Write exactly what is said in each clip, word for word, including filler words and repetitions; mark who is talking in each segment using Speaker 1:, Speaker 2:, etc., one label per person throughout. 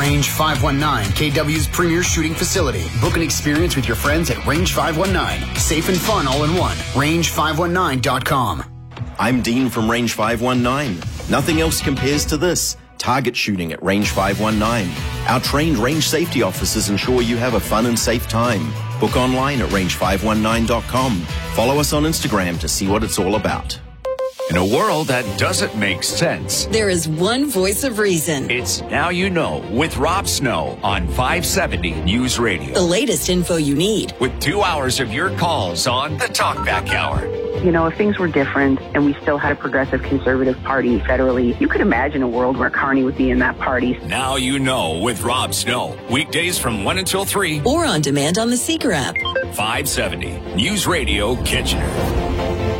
Speaker 1: Range five one nine, K W's premier shooting facility. Book an experience with your friends at Range five one nine. Safe and fun all in one. range five one nine dot com.
Speaker 2: I'm Dean from Range five one nine. Nothing else compares to this. Target shooting at Range five one nine. Our trained range safety officers ensure you have a fun and safe time. Book online at range five one nine dot com. Follow us on Instagram to see what it's all about.
Speaker 3: In a world that doesn't make sense,
Speaker 4: there is one voice of reason.
Speaker 3: It's Now You Know with Rob Snow on five seventy News Radio.
Speaker 4: The latest info you need.
Speaker 3: With two hours of your calls on the Talkback Hour.
Speaker 5: You know, if things were different and we still had a progressive conservative party federally, you could imagine a world where Carney would be in that party.
Speaker 3: Now You Know with Rob Snow. Weekdays from one until three.
Speaker 4: Or on demand on the Seeker app.
Speaker 3: five seventy News Radio Kitchener.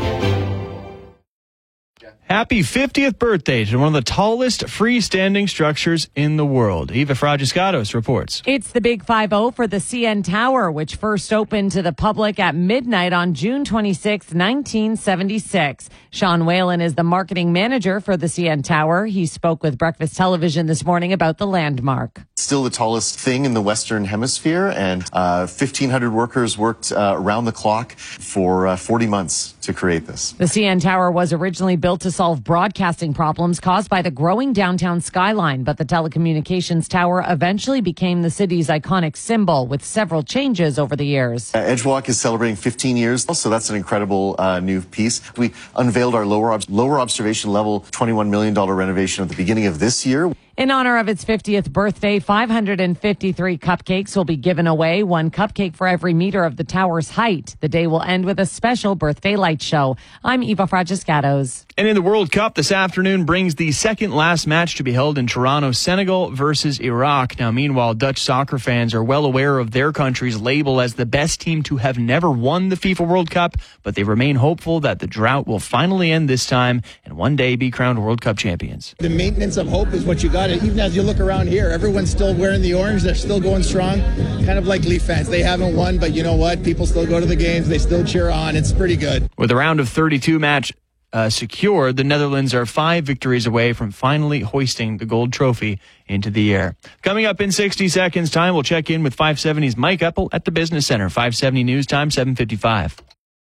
Speaker 6: Happy fiftieth birthday to one of the tallest freestanding structures in the world. Eva Fragiscatos reports.
Speaker 7: It's the Big five oh for the C N Tower, which first opened to the public at midnight on June twenty-sixth, nineteen seventy-six. Sean Whalen is the marketing manager for the C N Tower. He spoke with Breakfast Television this morning about the landmark.
Speaker 8: Still the tallest thing in the Western Hemisphere, and uh, fifteen hundred workers worked uh, around the clock for uh, forty months to create this.
Speaker 7: The C N Tower was originally built to solve broadcasting problems caused by the growing downtown skyline, but the telecommunications tower eventually became the city's iconic symbol, with several changes over the years.
Speaker 8: Uh, Edgewalk is celebrating fifteen years, so that's an incredible uh, new piece. We unveiled our lower, ob- lower observation level twenty-one million dollars renovation at the beginning of this year.
Speaker 7: In honor of its fiftieth birthday, five hundred fifty-three cupcakes will be given away, one cupcake for every meter of the tower's height. The day will end with a special birthday light show. I'm Eva Fragiscatos.
Speaker 6: And in the World Cup this afternoon brings the second last match to be held in Toronto, Senegal versus Iraq. Now, meanwhile, Dutch soccer fans are well aware of their country's label as the best team to have never won the FIFA World Cup, but they remain hopeful that the drought will finally end this time and one day be crowned World Cup champions.
Speaker 9: The maintenance of hope is what you got. Even as you look around here, everyone's still wearing the orange. They're still going strong, kind of like Leaf fans. They haven't won, but you know what? People still go to the games. They still cheer on. It's pretty good.
Speaker 6: With a round of thirty-two match uh, secured, the Netherlands are five victories away from finally hoisting the gold trophy into the air. Coming up in sixty seconds time, we'll check in with five seventy's Mike Eppel at the Business Center. five seventy News Time, seven fifty-five.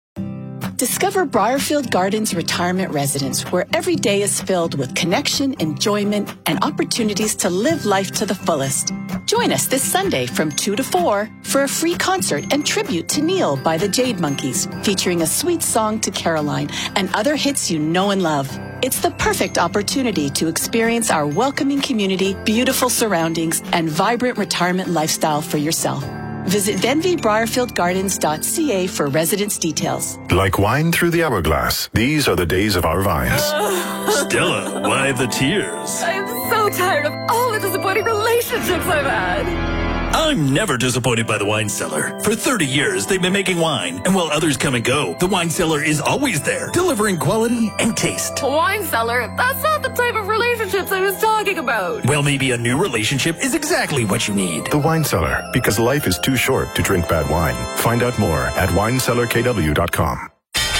Speaker 10: Discover Briarfield Gardens Retirement Residence, where every day is filled with connection, enjoyment, and opportunities to live life to the fullest. Join us this Sunday from two to four for a free concert and tribute to Neil by the Jade Monkeys, featuring a sweet song to Caroline and other hits you know and love. It's the perfect opportunity to experience our welcoming community, beautiful surroundings, and vibrant retirement lifestyle for yourself. Visit venvy briarfield gardens dot c a for residence details.
Speaker 11: Like wine through the hourglass, these are the days of our vines.
Speaker 12: Stella, why the tears?
Speaker 13: I'm so tired of all the disappointing relationships I've had.
Speaker 12: I'm never disappointed by the Wine Cellar. For thirty years, they've been making wine, and while others come and go, the Wine Cellar is always there, delivering quality and taste.
Speaker 13: Wine Cellar? That's not the type of relationships I was talking about.
Speaker 12: Well, maybe a new relationship is exactly what you need.
Speaker 11: The Wine Cellar, because life is too short to drink bad wine. Find out more at wine cellar k w dot com.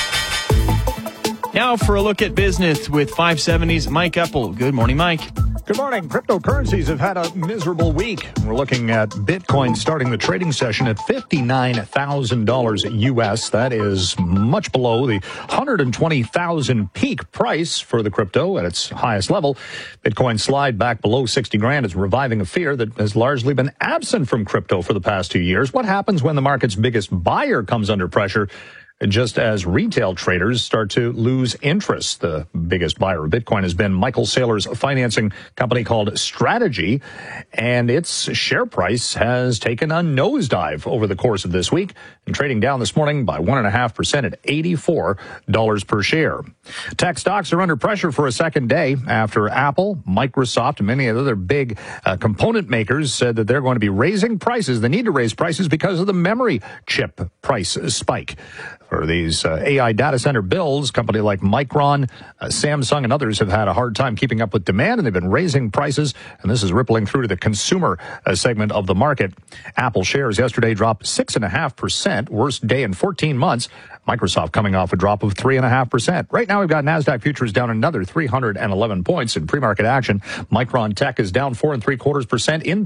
Speaker 6: Now for a look at business with five seventy's Mike Eppel. Good morning, Mike.
Speaker 14: Good morning. Cryptocurrencies have had a miserable week. We're looking at Bitcoin starting the trading session at fifty-nine thousand dollars U S. That is much below the one hundred twenty thousand peak price for the crypto at its highest level. Bitcoin slide back below sixty grand is reviving a fear that has largely been absent from crypto for the past two years. What happens when the market's biggest buyer comes under pressure? Just as retail traders start to lose interest. The biggest buyer of Bitcoin has been Michael Saylor's financing company called Strategy, and its share price has taken a nosedive over the course of this week and trading down this morning by one point five percent at eighty-four dollars per share. Tech stocks are under pressure for a second day after Apple, Microsoft, and many other big uh, component makers said that they're going to be raising prices. They need to raise prices because of the memory chip price spike. For these uh, A I data center builds, company like Micron, uh, Samsung, and others have had a hard time keeping up with demand, and they've been raising prices, and this is rippling through to the consumer uh, segment of the market. Apple shares yesterday dropped six point five percent, worst day in fourteen months. Microsoft coming off a drop of three point five percent. Right now, we've got NASDAQ futures down another three hundred eleven points in pre-market action. Micron Tech is down four and three quarters percent. In